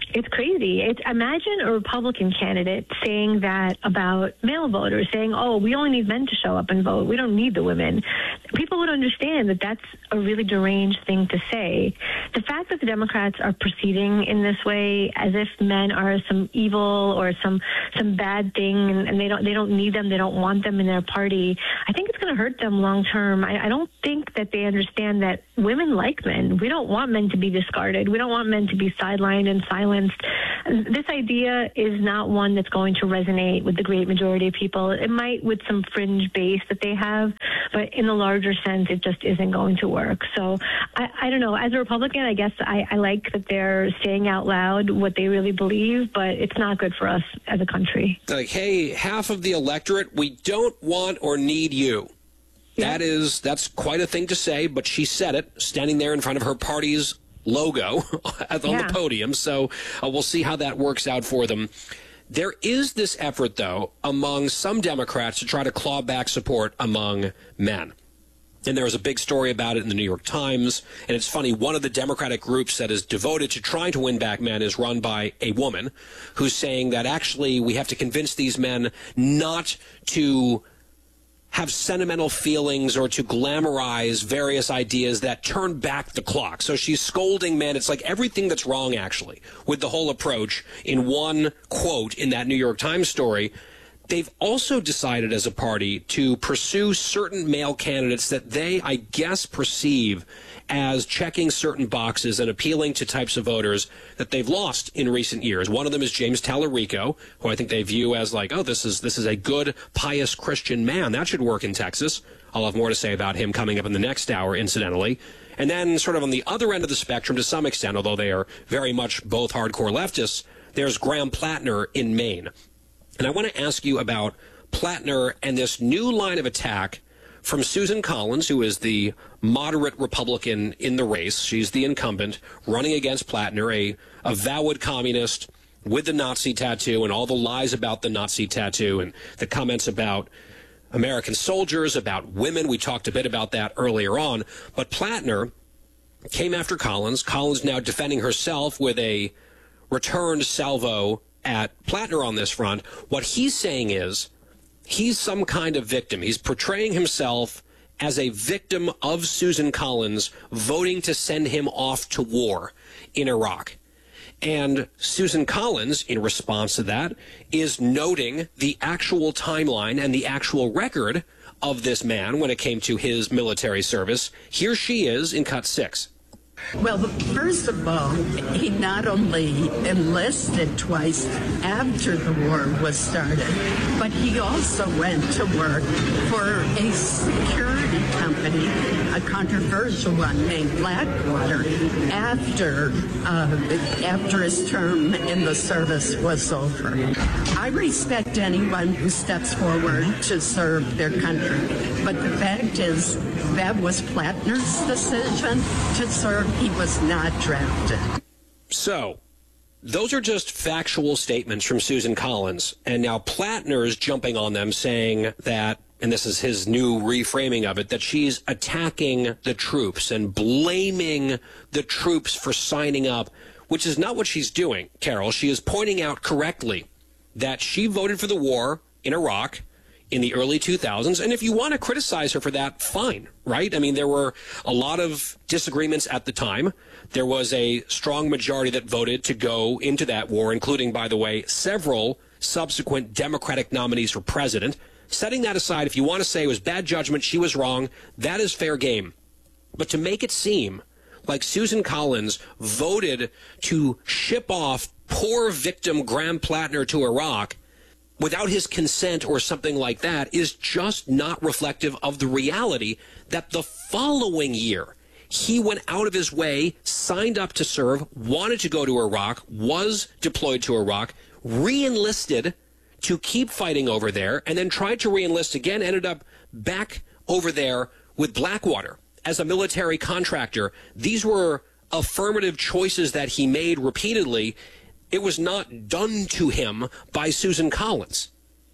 It's crazy. It's imagine a Republican candidate saying that about male voters, saying, "Oh, we only need men to show up and vote. We don't need the women." People would understand that that's a really deranged thing to say. The fact that the Democrats are proceeding in this way, as if men are some evil or some some bad thing, and, and they don't they don't need them, they don't want them in their party, I think it's going to hurt them long term. I, I don't think that they understand that women like men. We don't want men to be discarded. We don't want men to be sidelined and silenced. This idea is not one that's going to resonate with the great majority of people. It might with some fringe base that they have, but in the larger sense, it just isn't going to work. So I, I don't know. As a Republican, I guess I, I like that they're saying out loud what they really believe, but it's not good for us as a country. Like, hey, half of the electorate, we don't want or need you. Yeah. That is, that's quite a thing to say, but she said it, standing there in front of her party's logo on yeah. the podium. So uh, we'll see how that works out for them. There is this effort, though, among some Democrats to try to claw back support among men. And there was a big story about it in the New York Times. And it's funny, one of the Democratic groups that is devoted to trying to win back men is run by a woman who's saying that actually we have to convince these men not to have sentimental feelings or to glamorize various ideas that turn back the clock. So she's scolding men. It's like everything that's wrong, actually, with the whole approach in one quote in that New York Times story. They've also decided as a party to pursue certain male candidates that they, I guess, perceive as checking certain boxes and appealing to types of voters that they've lost in recent years. One of them is James Tallarico, who I think they view as like, oh, this is this is a good, pious Christian man. That should work in Texas. I'll have more to say about him coming up in the next hour, incidentally. And then sort of on the other end of the spectrum, to some extent, although they are very much both hardcore leftists, there's Graham Plattner in Maine. And I want to ask you about Plattner and this new line of attack from Susan Collins, who is the moderate Republican in the race. She's the incumbent running against Plattner, a avowed communist with the Nazi tattoo and all the lies about the Nazi tattoo and the comments about American soldiers, about women. We talked a bit about that earlier on. But Plattner came after Collins. Collins now defending herself with a returned salvo at Plattner on this front. What he's saying is he's some kind of victim. He's portraying himself as a victim of Susan Collins voting to send him off to war in Iraq. And Susan Collins, in response to that, is noting the actual timeline and the actual record of this man when it came to his military service. Here she is in cut six. Well, first of all, he not only enlisted twice after the war was started, but he also went to work for a security company, a controversial one named Blackwater, after uh, after his term in the service was over. I respect anyone who steps forward to serve their country, but the fact is that was Plattner's decision to serve. He was not drafted. So, those are just factual statements from Susan Collins. And now Plattner is jumping on them saying that, and this is his new reframing of it, that she's attacking the troops and blaming the troops for signing up, which is not what she's doing, Carol. She is pointing out correctly that she voted for the war in Iraq in the early two thousands. And if you want to criticize her for that, fine, right? I mean, there were a lot of disagreements at the time. There was a strong majority that voted to go into that war, including, by the way, several subsequent Democratic nominees for president. Setting that aside, if you want to say it was bad judgment, she was wrong, that is fair game. But to make it seem like Susan Collins voted to ship off poor victim Graham Plattner to Iraq without his consent or something like that is just not reflective of the reality that the following year he went out of his way, signed up to serve, wanted to go to Iraq, was deployed to Iraq, re-enlisted to keep fighting over there, and then tried to re-enlist again, ended up back over there with Blackwater as a military contractor. These were affirmative choices that he made repeatedly. It was not done to him by Susan Collins.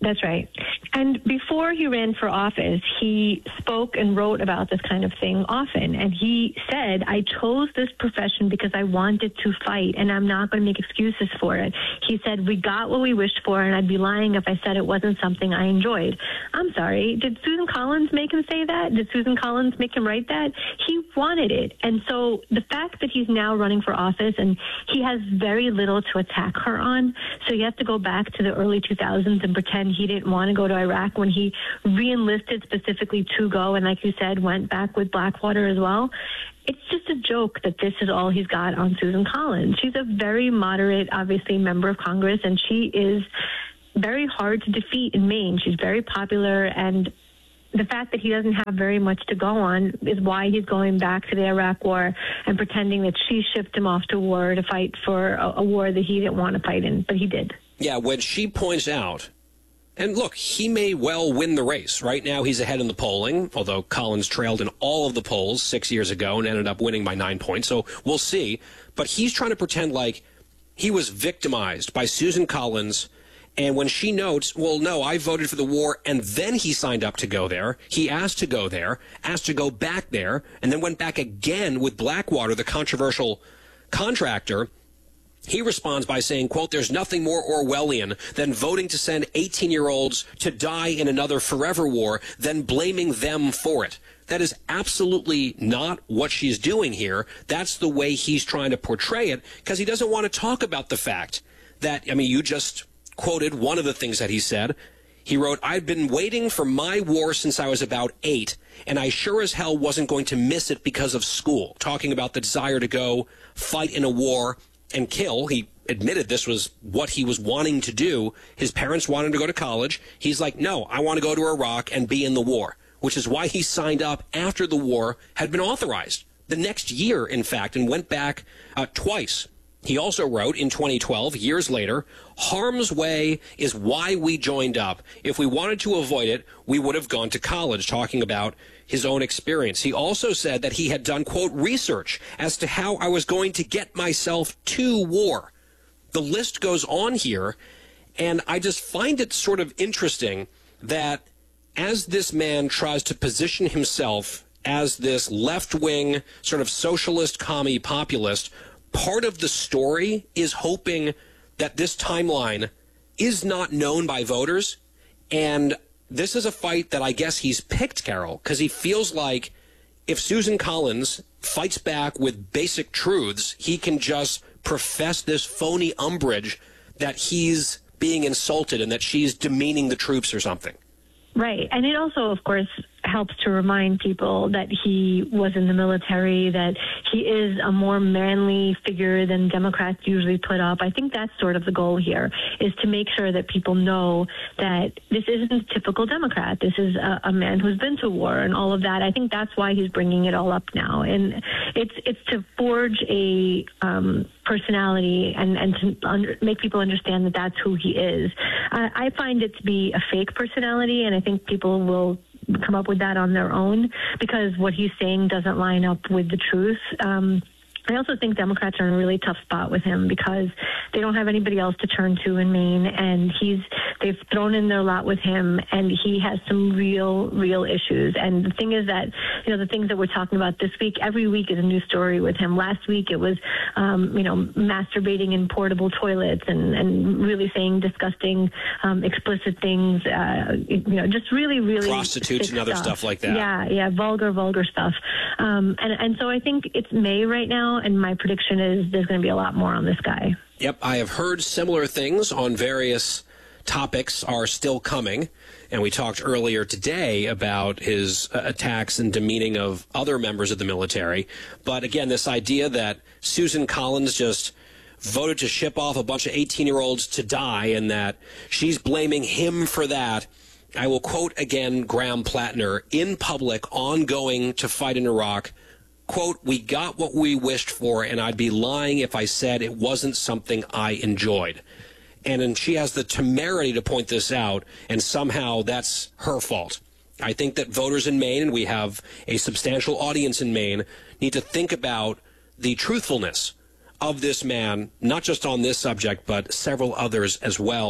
That's right. And before he ran for office, he spoke and wrote about this kind of thing often. And he said, I chose this profession because I wanted to fight, and I'm not going to make excuses for it. He said, we got what we wished for, and I'd be lying if I said it wasn't something I enjoyed. I'm sorry. Did Susan Collins make him say that? Did Susan Collins make him write that? He wanted it. And so the fact that he's now running for office and he has very little to attack her on, so you have to go back to the early two thousands and pretend he didn't want to go to Iraq when he re-enlisted specifically to go, and like you said, went back with Blackwater as well. It's just a joke that this is all he's got on Susan Collins. She's a very moderate, obviously, member of Congress, and she is very hard to defeat in Maine. She's very popular, and the fact that he doesn't have very much to go on is why he's going back to the Iraq war and pretending that she shipped him off to war to fight for a, a war that he didn't want to fight in, but he did. Yeah, when she points out, and look, he may well win the race. Right now he's ahead in the polling, although Collins trailed in all of the polls six years ago and ended up winning by nine points, so we'll see. But he's trying to pretend like he was victimized by Susan Collins. And when she notes, well, no, I voted for the war, and then he signed up to go there. He asked to go there, asked to go back there, and then went back again with Blackwater, the controversial contractor. He responds by saying, quote, there's nothing more Orwellian than voting to send eighteen-year-olds to die in another forever war than blaming them for it. That is absolutely not what she's doing here. That's the way he's trying to portray it, because he doesn't want to talk about the fact that, I mean, you just quoted one of the things that he said. He wrote, I've been waiting for my war since I was about eight, and I sure as hell wasn't going to miss it because of school. Talking about the desire to go fight in a war and kill. He admitted this was what he was wanting to do. His parents wanted him to go to college. He's like, no, I want to go to Iraq and be in the war, which is why he signed up after the war had been authorized. The next year, in fact, and went back uh, twice. He also wrote in twenty twelve, years later, harm's way is why we joined up. If we wanted to avoid it, we would have gone to college, talking about his own experience. He also said that he had done, quote, research as to how I was going to get myself to war. The list goes on here, and I just find it sort of interesting that as this man tries to position himself as this left-wing sort of socialist, commie populist, part of the story is hoping that this timeline is not known by voters. And this is a fight that I guess he's picked, Carol, because he feels like if Susan Collins fights back with basic truths, he can just profess this phony umbrage that he's being insulted and that she's demeaning the troops or something. Right. And it also, of course, helps to remind people that he was in the military, that he is a more manly figure than Democrats usually put up. I think that's sort of the goal here, is to make sure that people know that this isn't a typical Democrat. This is a, a man who's been to war and all of that. I think that's why he's bringing it all up now. And it's it's to forge a um, personality and, and to under, make people understand that that's who he is. Uh, I find it to be a fake personality, and I think people will come up with that on their own because what he's saying doesn't line up with the truth. Um, I also think Democrats are in a really tough spot with him because they don't have anybody else to turn to in Maine, and he's they've thrown in their lot with him, and he has some real, real issues. And the thing is that, you know, the things that we're talking about this week, every week is a new story with him. Last week it was, um, you know, masturbating in portable toilets and, and really saying disgusting, um, explicit things, uh, you know, just really, really prostitutes and other stuff. stuff like that. Yeah, yeah, vulgar, vulgar stuff. Um, and, and so I think it's May right now, and my prediction is there's going to be a lot more on this guy. Yep, I have heard similar things on various topics are still coming, and we talked earlier today about his uh, attacks and demeaning of other members of the military. But again, this idea that Susan Collins just voted to ship off a bunch of eighteen-year-olds to die and that she's blaming him for that. I will quote again Graham Plattner in public on going to fight in Iraq. Quote, we got what we wished for, and I'd be lying if I said it wasn't something I enjoyed. And, and she has the temerity to point this out, and somehow that's her fault. I think that voters in Maine, and we have a substantial audience in Maine, need to think about the truthfulness of this man, not just on this subject, but several others as well.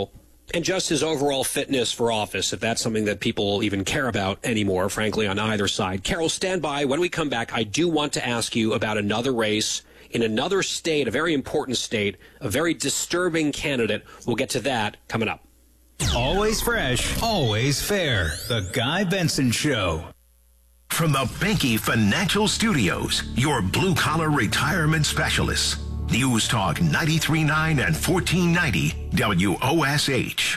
and just his overall fitness for office, if that's something that people even care about anymore, frankly, on either side. Carol, stand by. When we come back, I do want to ask you about another race in another state, a very important state, a very disturbing candidate. We'll get to that coming up. Always fresh, always fair. The Guy Benson Show. From the Banky Financial Studios, your blue-collar retirement specialists. News Talk ninety-three point nine and fourteen ninety W O S H.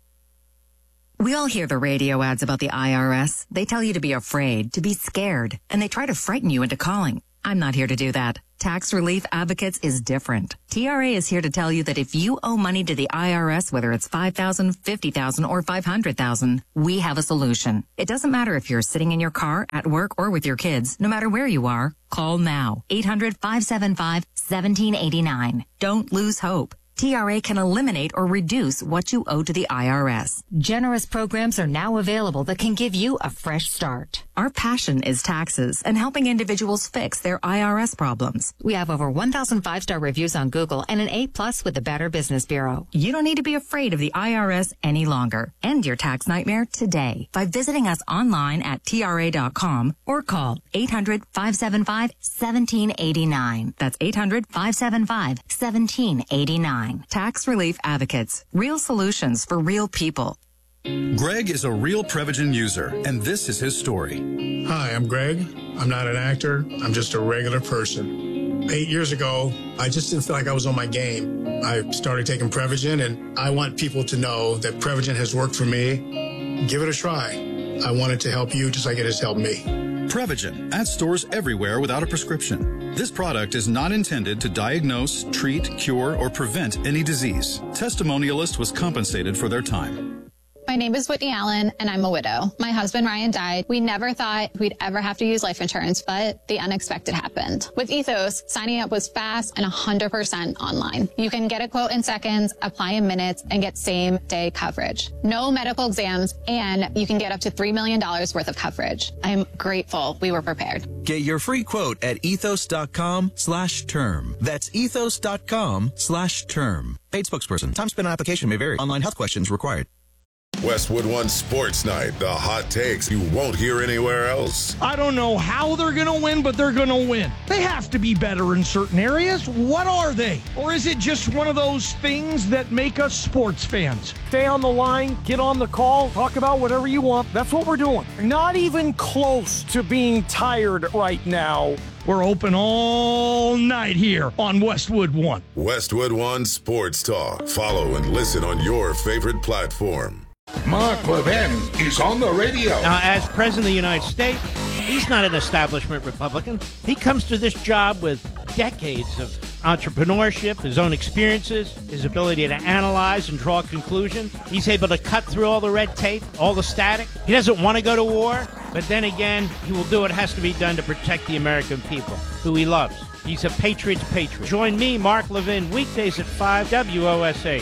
We all hear the radio ads about the I R S. They tell you to be afraid, to be scared, and they try to frighten you into calling. I'm not here to do that. Tax Relief Advocates is different. T R A is here to tell you that if you owe money to the I R S, whether it's five thousand dollars, fifty thousand dollars, or five hundred thousand dollars, we have a solution. It doesn't matter if you're sitting in your car, at work, or with your kids. No matter where you are, call now. eight hundred, five seven five, one seven eight nine. Don't lose hope. T R A can eliminate or reduce what you owe to the I R S. Generous programs are now available that can give you a fresh start. Our passion is taxes and helping individuals fix their I R S problems. We have over one thousand five-star reviews on Google and an A plus with the Better Business Bureau. You don't need to be afraid of the I R S any longer. End your tax nightmare today by visiting us online at T R A dot com or call eight hundred, five seven five, one seven eight nine. That's eight hundred, five seven five, one seven eight nine. Tax Relief Advocates. Real solutions for real people. Greg is a real Prevagen user, and this is his story. Hi, I'm Greg. I'm not an actor. I'm just a regular person. Eight years ago, I just didn't feel like I was on my game. I started taking Prevagen, and I want people to know that Prevagen has worked for me. Give it a try. I want it to help you just like it has helped me. Prevagen at stores everywhere without a prescription. This product is not intended to diagnose, treat, cure, or prevent any disease. Testimonialist was compensated for their time. My name is Whitney Allen, and I'm a widow. My husband, Ryan, died. We never thought we'd ever have to use life insurance, but the unexpected happened. With Ethos, signing up was fast and one hundred percent online. You can get a quote in seconds, apply in minutes, and get same-day coverage. No medical exams, and you can get up to three million dollars worth of coverage. I'm grateful we were prepared. Get your free quote at ethos.com slash term. That's ethos.com slash term. Paid spokesperson. Time spent on application may vary. Online health questions required. Westwood One Sports Night, the hot takes you won't hear anywhere else. I don't know how they're going to win, but they're going to win. They have to be better in certain areas. What are they? Or is it just one of those things that make us sports fans? Stay on the line, get on the call, talk about whatever you want. That's what we're doing. Not even close to being tired right now. We're open all night here on Westwood One. Westwood One Sports Talk. Follow and listen on your favorite platform. Mark Levin is on the radio. Now, as President of the United States, he's not an establishment Republican. He comes to this job with decades of entrepreneurship, his own experiences, his ability to analyze and draw conclusions. He's able to cut through all the red tape, all the static. He doesn't want to go to war, but then again, he will do what has to be done to protect the American people, who he loves. He's a patriot's patriot. Join me, Mark Levin, weekdays at five W O S H.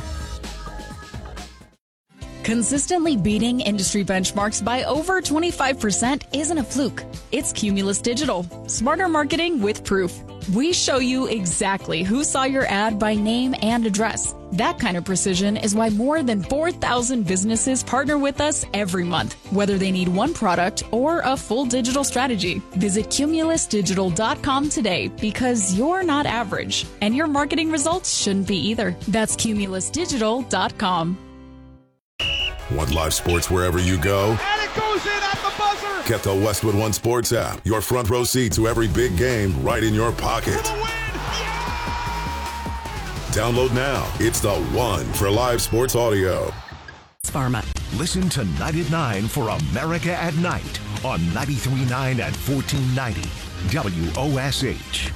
Consistently beating industry benchmarks by over twenty-five percent isn't a fluke. It's Cumulus Digital. Smarter marketing with proof. We show you exactly who saw your ad by name and address. That kind of precision is why more than four thousand businesses partner with us every month, whether they need one product or a full digital strategy. Visit cumulus digital dot com today because you're not average, and your marketing results shouldn't be either. That's cumulus digital dot com. Want live sports wherever you go? And it goes in at the buzzer! Get the Westwood One Sports app. Your front row seat to every big game right in your pocket. For the win! Yeah! Download now. It's the one for live sports audio. Pharma. Listen to Night at nine for America at Night on ninety-three point nine and fourteen ninety W O S H.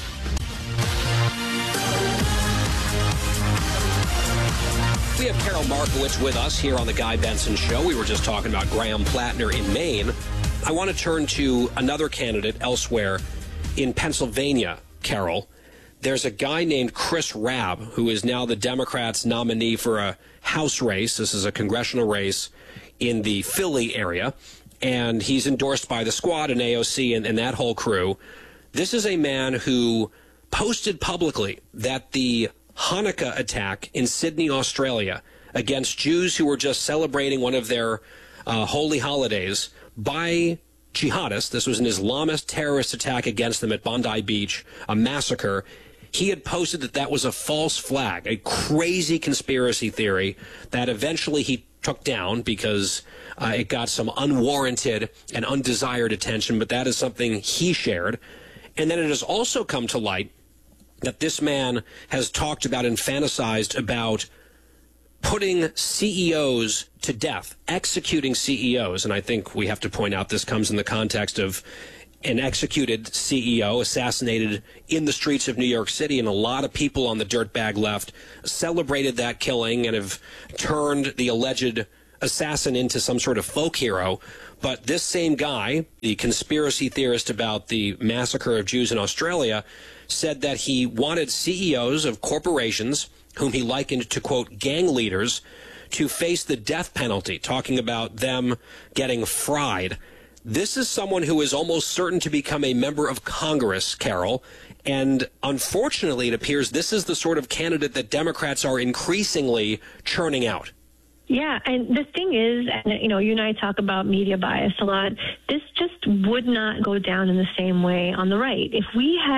We have Carol Markowitz with us here on the Guy Benson Show. We were just talking about Graham Plattner in Maine. I want to turn to another candidate elsewhere in Pennsylvania, Carol. There's a guy named Chris Rabb, who is now the Democrats' nominee for a House race. This is a congressional race in the Philly area, and he's endorsed by the Squad and A O C and, and that whole crew. This is a man who posted publicly that the Hanukkah attack in Sydney, Australia, against Jews who were just celebrating one of their uh, holy holidays by jihadists. This was an Islamist terrorist attack against them at Bondi Beach, a massacre. He had posted that that was a false flag, a crazy conspiracy theory that eventually he took down because uh, it got some unwarranted and undesired attention, but that is something he shared. And then it has also come to light that this man has talked about and fantasized about putting C E Os to death, executing C E Os. And I think we have to point out this comes in the context of an executed C E O assassinated in the streets of New York City, and a lot of people on the dirtbag left celebrated that killing and have turned the alleged assassin into some sort of folk hero. But this same guy, the conspiracy theorist about the massacre of Jews in Australia, said that he wanted C E Os of corporations, whom he likened to, quote, gang leaders, to face the death penalty, talking about them getting fried. This is someone who is almost certain to become a member of Congress, Carol, and unfortunately it appears this is the sort of candidate that Democrats are increasingly churning out. Yeah, and the thing is, and you know, you and I talk about media bias a lot, this just would not go down in the same way on the right. If we had